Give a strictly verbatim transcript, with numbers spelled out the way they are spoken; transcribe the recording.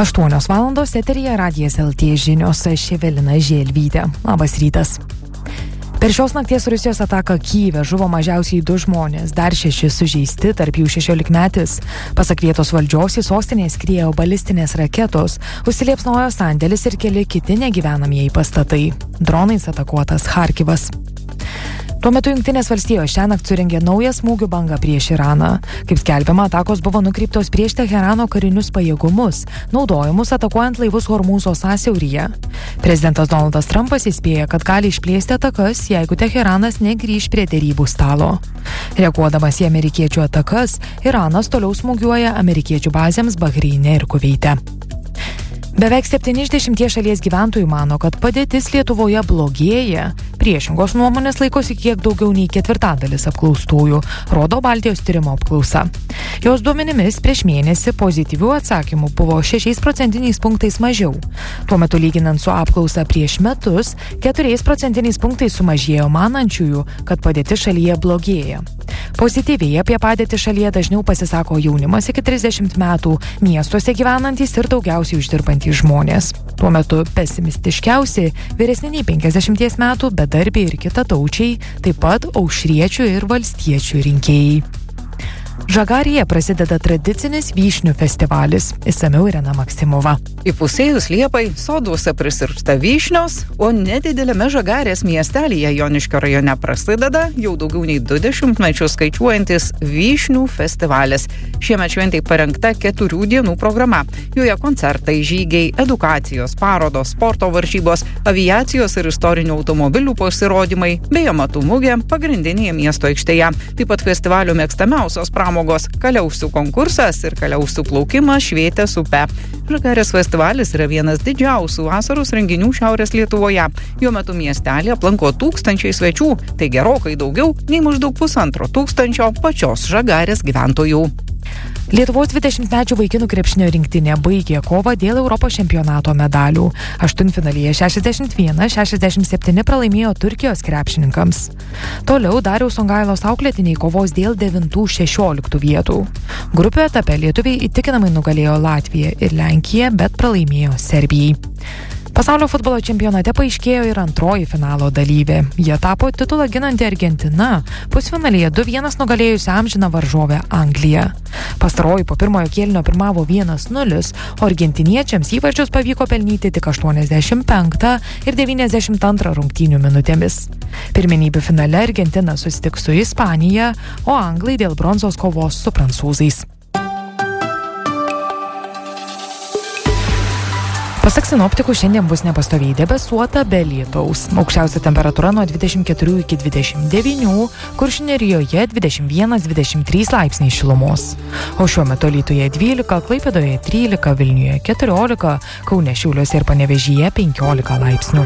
aštuonios valandos eteryje Radijas L T žinios, aš Evelina Želvytė. Labas rytas. Per šios nakties Rusijos ataką Kyjive žuvo mažiausiai du žmonės, dar šeši sužeisti, tarp jų šešiolikmetis. Pasak vietos valdžios į sostinę skriejo balistinės raketos, užsiliepsnojo sandėlis ir keli kiti negyvenamieji pastatai. Dronais atakuotas Charkivas. Tuo metu Jungtinės valstijos šiąnakt surengė naują smūgių bangą prieš Iraną. Kaip skelbiama, atakos buvo nukreiptos prieš Teherano karinius pajėgumus, naudojamus atakuojant laivus Hormūzo sąsiauryje. Prezidentas Donaldas Trumpas įspėja, kad gali išplėsti atakas, jeigu Teheranas negrįš prie derybų stalo. Reaguodamas į amerikiečių atakas, Iranas toliau smūgiuoja amerikiečių bazėms Bahreine ir Kuveite. Beveik septyni iš dešimties šalies gyventojų mano, kad padėtis Lietuvoje blogėja. Priešingos nuomonės laikosi kiek daugiau nei ketvirtadalis apklaustųjų, rodo Baltijos tyrimo apklausa. Jos duomenimis prieš mėnesį pozityvių atsakymų buvo šešiais procentiniais punktais mažiau. Tuo metu lyginant su apklausa prieš metus, keturiais procentiniais punktais sumažėjo manančiųjų, kad padėtis šalyje blogėja. Pozityviai apie padėtį šalyje dažniau pasisako jaunimas iki trisdešimt metų, miestuose gyvenantys ir daugiausiai uždirbantys žmonės. Tuo metu pesimistiškiausi vyresni nei penkiasdešimties metų bedarbiai ir kitataučiai, taip pat aušriečių ir valstiečių rinkėjai. Žagarėje prasideda tradicinis vyšnių festivalis. Išsamiau Irena Maksimova. Įpusėjus liepai soduose prisirpsta vyšnios, o nedidelėme Žagarės miestelyje Joniškio rajone prasideda jau daugiau nei du dešimtmečius skaičiuojantis vyšnių festivalis. Šiemet šventei parengta keturių dienų programa. Joje koncertai, žygiai, edukacijos, parodos, sporto varžybos, aviacijos ir istorinių automobilių pasirodymai, bei amatų mugė pagrindinėje miesto aikštėje. Taip pat festivalio mėgstamiausios pramogos kaliausių konkursas ir kaliausių plaukimas Švietės upe. Žagarės festivalis yra vienas didžiausių vasaros renginių Šiaurės Lietuvoje. Jo metu miestelį aplanko tūkstančiai svečių, tai gerokai daugiau nei maždaug pusantro tūkstančio pačios Žagarės gyventojų. Lietuvos dvidešimtmečių vaikinų krepšinio rinktinė baigė kovą dėl Europos čempionato medalių. Aštuntfinalyje šešiasdešimt vienas šešiasdešimt septyni pralaimėjo Turkijos krepšininkams. Toliau Dariaus Songailos auklėtiniai kovos dėl devintų šešioliktų vietų. Grupių etape lietuviai įtikinamai nugalėjo Latviją ir Lenkiją, bet pralaimėjo Serbijai. Pasaulio futbolo čempionate paaiškėjo ir antroji finalo dalyvė. Jie tapo titulą ginanti Argentina, pusfinalyje du vienas nugalėjusi amžiną varžovę Angliją. Pastaroji po pirmojo kėlinio pirmavo vienas nulis, o argentiniečiams įvarčius pavyko pelnyti tik aštuoniasdešimt penktą ir devyniasdešimt antrą rungtynių minutėmis. Pirmenybių finale Argentina susitiks su Ispanija, o anglai dėl bronzos kovos su prancūzais. Pasak sinoptikų, šiandien bus nepastoviai debesuota be lietaus. Aukščiausia temperatūra nuo dvidešimt keturių iki dvidešimt devynių, Kuršių nerijoje dvidešimt vienas dvidešimt trys laipsniai šilumos. O šiuo metu Alytuje dvylika, Klaipėdoje trylika, Vilniuje keturiolika, Kaune, Šiauliuose ir Panevėžyje penkiolika laipsnių.